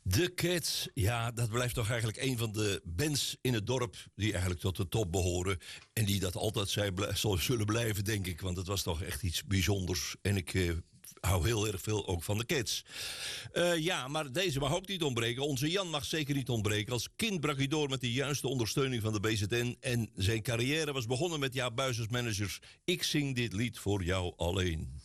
De Cats, ja, dat blijft toch eigenlijk een van de bands in het dorp die eigenlijk tot de top behoren. En die dat altijd zullen blijven, denk ik. Want het was toch echt iets bijzonders. En ik hou heel erg veel ook van de Cats. Ja, maar deze mag ook niet ontbreken. Onze Jan mag zeker niet ontbreken. Als kind brak hij door met de juiste ondersteuning van de BZN. En zijn carrière was begonnen met Jaap Buijs als manager. Ik zing dit lied voor jou alleen.